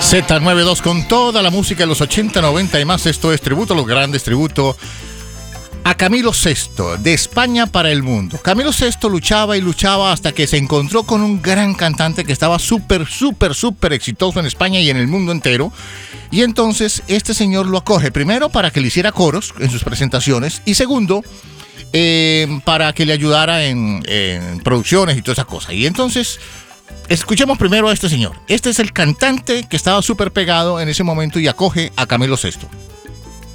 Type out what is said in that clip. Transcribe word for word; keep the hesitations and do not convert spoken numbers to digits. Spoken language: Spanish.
Z noventa y dos con toda la música de los ochenta, noventa y más. Esto es tributo a los grandes, tributo a Camilo Sesto, de España para el mundo. Camilo Sesto luchaba y luchaba hasta que se encontró con un gran cantante que estaba súper, súper, súper exitoso en España y en el mundo entero. Y entonces este señor lo acoge, primero para que le hiciera coros en sus presentaciones y segundo, eh, para que le ayudara en, en producciones y todas esas cosas. Y entonces, escuchemos primero a este señor. Este es el cantante que estaba súper pegado en ese momento y acoge a Camilo Sesto.